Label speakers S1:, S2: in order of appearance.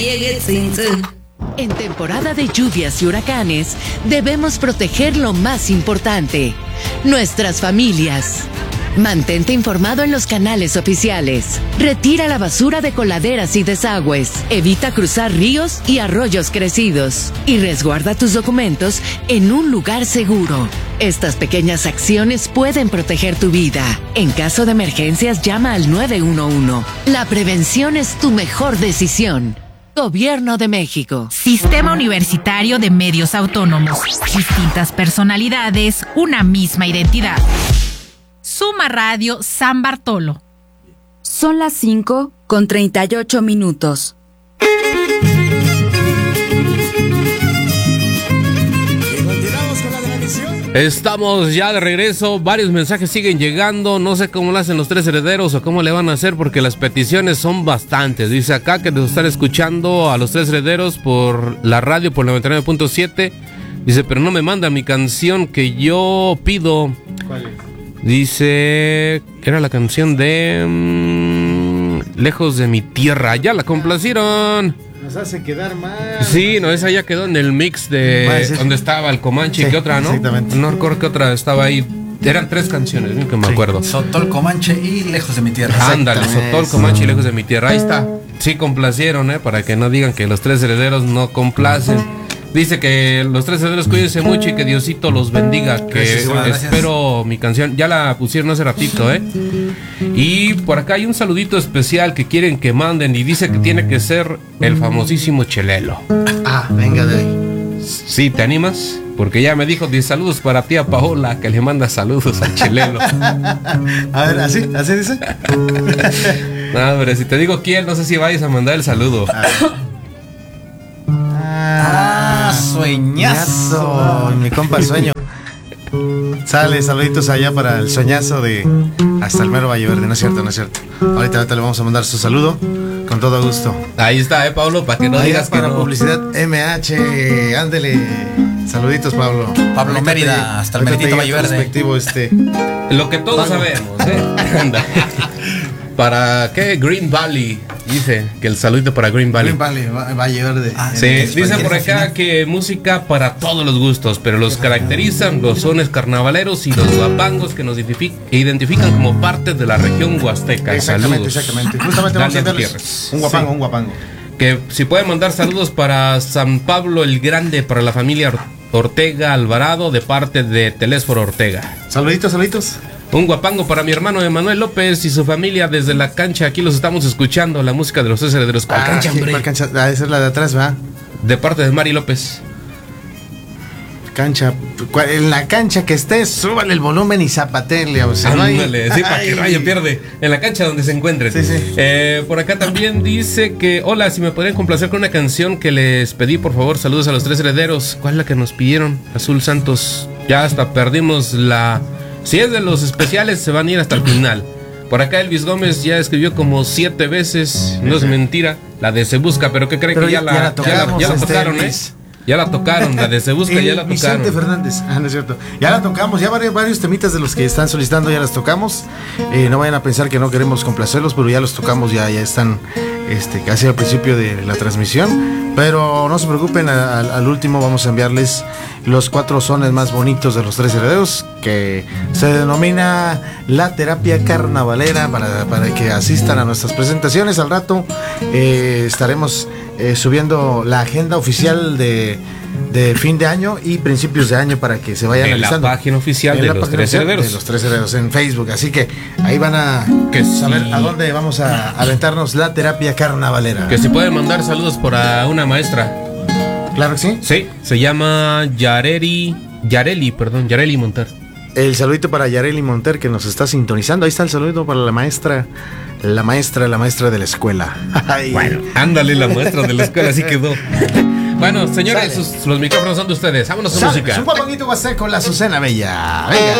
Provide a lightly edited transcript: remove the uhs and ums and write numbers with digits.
S1: En temporada de lluvias y huracanes, debemos proteger lo más importante, nuestras familias. Mantente informado en los canales oficiales. Retira la basura de coladeras y desagües. Evita cruzar ríos y arroyos crecidos. Y resguarda tus documentos en un lugar seguro. Estas pequeñas acciones pueden proteger tu vida. En caso de emergencias, llama al 911. La prevención es tu mejor decisión. Gobierno de México.
S2: Sistema Universitario de Medios Autónomos. Distintas personalidades, una misma identidad. Suma Radio San Bartolo.
S3: Son las 5:38.
S4: Estamos ya de regreso, varios mensajes siguen llegando, no sé cómo lo hacen los tres herederos o cómo le van a hacer porque las peticiones son bastantes. Dice acá que nos están escuchando a los tres herederos por la radio por 99.7. Dice, pero no me mandan mi canción que yo pido.
S5: ¿Cuál es?
S4: Dice, era la canción de Lejos de mi tierra, ya la complacieron.
S5: Nos hace quedar mal.
S4: Sí, no, esa ya quedó en el mix de donde estaba el Comanche, sí, ¿qué otra, no?
S5: Exactamente.
S4: No recuerdo qué otra estaba ahí. Eran 3 canciones, bien que me acuerdo.
S6: Sotol, Comanche y Lejos de mi tierra.
S4: Ándale, Sotol, Comanche y Lejos de mi tierra. Ahí está. Sí complacieron, para que no digan que los tres herederos no complacen. Dice que los tres herederos cuídense mucho y que Diosito los bendiga. Que espero mi canción. Ya la pusieron hace ratito, Y por acá hay un saludito especial que quieren que manden. Y dice que tiene que ser el famosísimo Chelelo.
S5: Ah, venga de ahí.
S4: Sí, ¿te animas? Porque ya me dijo 10 saludos para tía Paola, que le manda saludos a Chelelo.
S5: A ver, ¿así dice?
S4: No, hombre, si te digo quién, no sé si vayas a mandar el saludo.
S5: Sueñazo. Mi compa Sueño. Sale, saluditos allá para el sueñazo de hasta el mero Valle Verde. No es cierto. Ahorita le vamos a mandar su saludo con todo gusto.
S4: Ahí está, Pablo, para que no digas que
S5: para
S4: no.
S5: Publicidad MH, ándele. Saluditos, Pablo.
S6: Pablo Mérida, hasta el meritito Valle Verde.
S4: Lo que todos sabemos, Anda. ¿Para qué? Green Valley. Dice que el saludito para Green Valley.
S5: Valle Verde.
S4: Sí, dice por acá que música para todos los gustos, pero los caracterizan los sones carnavaleros y los guapangos que nos identifican como parte de la región huasteca.
S5: Exactamente. Justamente vamos a
S4: enviarles
S5: un guapango.
S4: Que si pueden mandar saludos para San Pablo el Grande, para la familia Ortega Alvarado, de parte de Telésforo Ortega.
S5: Saluditos.
S4: Un guapango para mi hermano Emanuel López y su familia desde la cancha. Aquí los estamos escuchando, la música de los tres herederos. ¿Cuál cancha, hombre?
S5: ¿Cuál cancha? Esa es la de atrás, ¿va?
S4: De parte de Mari López.
S5: Cancha. En la cancha que estés, súbale el volumen y zapatele. O sea,
S4: ándale, sí, para que Rayo pierde. En la cancha donde se encuentren.
S5: Sí.
S4: Por acá también dice que, hola, si me podrían complacer con una canción que les pedí, por favor, saludos a los tres herederos. ¿Cuál es la que nos pidieron? Azul Santos. Ya hasta perdimos la... Si es de los especiales, se van a ir hasta el final. Por acá Elvis Gómez ya escribió como 7 veces, no es mentira, la de Se Busca, pero ¿qué creen? Que ya la tocaron, Ya la tocaron, la de Se Busca, ya la tocaron.
S5: Vicente Fernández, no es cierto. Ya la tocamos, ya varios temitas de los que están solicitando ya las tocamos. No vayan a pensar que no queremos complacerlos, pero ya los tocamos, ya están casi al principio de la transmisión. Pero no se preocupen, al último vamos a enviarles los 4 sones más bonitos de los tres herederos, que se denomina la terapia carnavalera, para que asistan a nuestras presentaciones. Al rato estaremos subiendo la agenda oficial de fin de año y principios de año para que se vayan analizando.
S4: La página oficial de los tres herederos.
S5: De los tres herederos en Facebook, así que ahí van a saber a dónde vamos a aventarnos la terapia carnavalera.
S4: Que si pueden mandar saludos para una maestra.
S5: Claro que sí.
S4: Sí, se llama Yareli Monter.
S5: El saludito para Yareli Monter, que nos está sintonizando. Ahí está el saludo para la maestra de la escuela.
S4: Bueno, ándale, la maestra de la escuela, así quedó. Bueno, señores, los micrófonos son de ustedes. Vámonos a música.
S5: Un guapanguito huasteco, la Azucena Bella. Venga.